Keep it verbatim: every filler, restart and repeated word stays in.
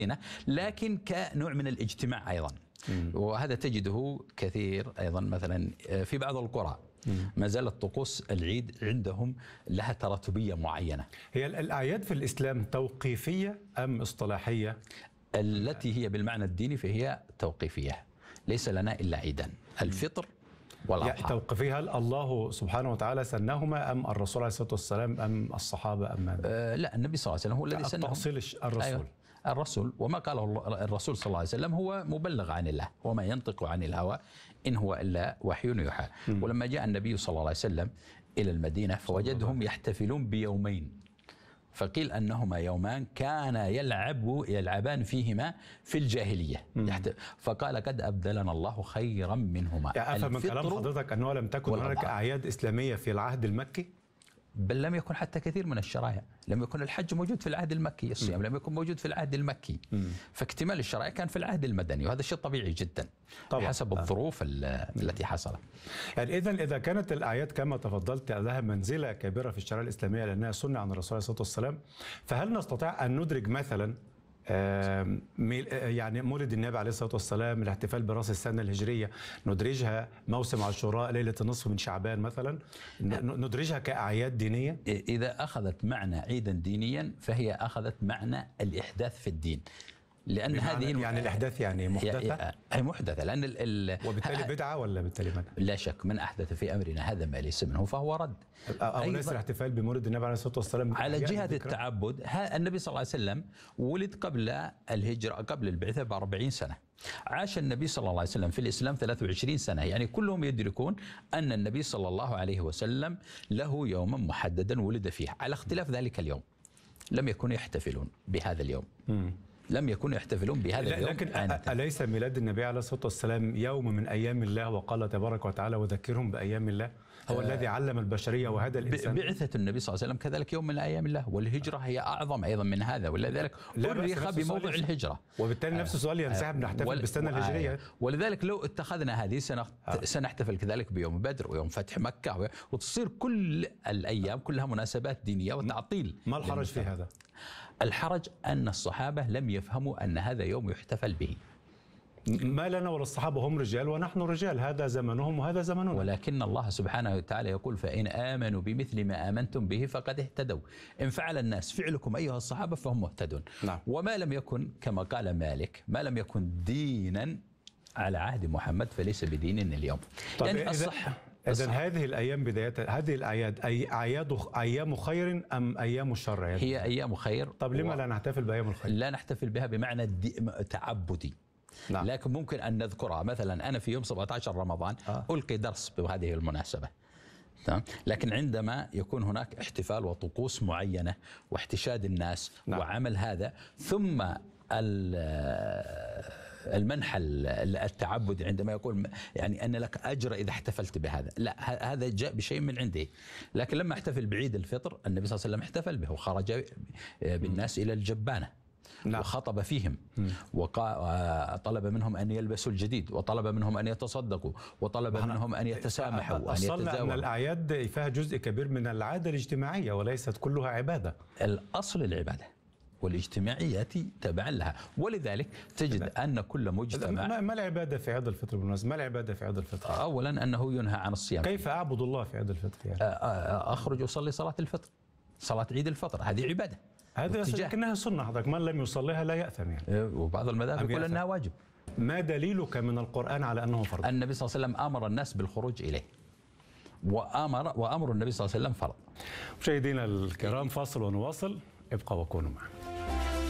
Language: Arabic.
لكن كنوع من الاجتماع أيضا. مم. وهذا تجده كثير أيضا مثلا في بعض القرى ما زالت طقوس العيد عندهم لها تراتبية معينة. هي الأعياد في الإسلام توقيفية أم اصطلاحية؟ التي هي بالمعنى الديني فهي توقيفية، ليس لنا إلا عيدان، الفطر والأضحى. توقيفية، هل الله سبحانه وتعالى سنهما أم الرسول عليه الصلاة والسلام أم الصحابة أم آه لا، النبي صلى الله عليه وسلم هو الذي سنهم. تأصيل الرسول. أيوة. الرسول، وما قاله الرسول صلى الله عليه وسلم هو مبلغ عن الله، وما ينطق عن الهوى إن هو إلا وحي يوحى. ولما جاء النبي صلى الله عليه وسلم إلى المدينة فوجدهم يحتفلون بيومين، فقيل أنهما يومان كان يلعب يلعبان فيهما في الجاهلية. فقال قد أبدلنا الله خيرا منهما. أفهم من كلام حضرتك أنه لم تكن هناك أعياد إسلامية في العهد المكي؟ بل لم يكن حتى كثير من الشرائع، لم يكن الحج موجود في العهد المكي، الصيام لم يكن موجود في العهد المكي. مم. فاكتمال الشرائع كان في العهد المدني، وهذا شيء طبيعي جدا طبعا. حسب الظروف التي حصلت. يعني إذن إذا كانت الأعياد كما تفضلت لها منزلة كبيرة في الشريعة الإسلامية لأنها سنة عن الرسول عليه الصلاة والسلام، فهل نستطيع أن ندرج مثلا يعني مولد النبي عليه الصلاة والسلام، الاحتفال برأس السنة الهجرية، ندرجها موسم عاشوراء، ليلة النصف من شعبان مثلا، ندرجها كأعياد دينية؟ إذا أخذت معنى عيدا دينيا فهي أخذت معنى الإحداث في الدين، لأن هذه يعني الإحداث يعني محدثة؟ هي محدثة، لأن ال ال وبالتالي بدعة ولا بالتالي بدعة؟ لا شك، من أحدث في أمرنا هذا ما ليس منه فهو رد. أو ليس الاحتفال بمولد النبي عليه الصلاة والسلام على جهة التعبد. النبي صلى الله عليه وسلم ولد قبل الهجرة، قبل البعثة بأربعين سنة. عاش النبي صلى الله عليه وسلم في الإسلام ثلاث وعشرين سنة، يعني كلهم يدركون أن النبي صلى الله عليه وسلم له يوما محددا ولد فيه، على اختلاف ذلك اليوم. لم يكونوا يحتفلون بهذا اليوم. م. لم يكونوا يحتفلون بهذا اليوم. لكن أليس ميلاد النبي عليه الصلاة والسلام يوم من أيام الله، وقال تبارك وتعالى وذكرهم بأيام الله، هو آه الذي علم البشرية وهذا الإنسان؟ بعثة النبي صلى الله عليه وسلم كذلك يوم من أيام الله، والهجرة هي أعظم أيضا من هذا، ولذلك أرخ بموضوع الهجرة، وبالتالي نفس السؤال ينسحب، نحتفل بالسنة الهجرية. ولذلك لو اتخذنا هذه سنة آه. سنحتفل كذلك بيوم بدر ويوم فتح مكة، وتصير كل الأيام كلها مناسبات دينية وتعطيل. ما الحرج في هذا؟ الحرج أن الصحابة لم يفهموا أن هذا يوم يحتفل به. ما لنا ولا الصحابة، هم رجال ونحن رجال، هذا زمنهم وهذا زمننا. ولكن الله سبحانه وتعالى يقول فإن آمنوا بمثل ما آمنتم به فقد اهتدوا. إن فعل الناس فعلكم أيها الصحابة فهم مهتدون. نعم. وما لم يكن كما قال مالك، ما لم يكن دينا على عهد محمد فليس بدين اليوم. طيب يعني الصحة. إذن هذه الأيام بداية هذه الأعياد أي أعياد أيام خير أم أيام شر؟ يعني هي أيام خير. طب لما و... لا نحتفل بأيام الخير؟ لا نحتفل بها بمعنى تعبدي. نعم. لكن ممكن أن نذكرها، مثلا أنا في يوم سبعة عشر رمضان آه. ألقي درس بهذه المناسبة، تمام؟ لكن عندما يكون هناك احتفال وطقوس معينة واحتشاد الناس نعم. وعمل هذا، ثم المنحل التعبد عندما يقول يعني أن لك أجر إذا احتفلت بهذا، لا، هذا جاء بشيء من عنده. لكن لما احتفل بعيد الفطر النبي صلى الله عليه وسلم احتفل به، وخرج بالناس إلى الجبانة نعم. وخطب فيهم وطلب منهم أن يلبسوا الجديد، وطلب منهم أن يتصدقوا، وطلب منهم أن يتسامحوا وأن يتزاوروا. أن الأعياد فيها جزء كبير من العادة الاجتماعية وليست كلها عبادة. الأصل العبادة والاجتماعيات تبعا لها، ولذلك تجد أن كل مجتمع. ما العبادة في عيد الفطر بالمناسبة؟ ما العبادة في عيد الفطر؟ أولا أنه ينهى عن الصيام. كيف أعبد الله في عيد الفطر يعني؟ أخرج أصلي صلاة الفطر، صلاة عيد الفطر، هذه عبادة. هذا لكنها سنة حضرتك، من لم يصليها لا يأثم يعني. وبعض المذاهب يقول أنها واجب. ما دليلك من القرآن على أنه فرض؟ النبي صلى الله عليه وسلم أمر الناس بالخروج إليه، وأمر وأمر النبي صلى الله عليه وسلم فرض. مشاهدينا الكرام، فاصل ونواصل، ابقوا وكونوا معنا.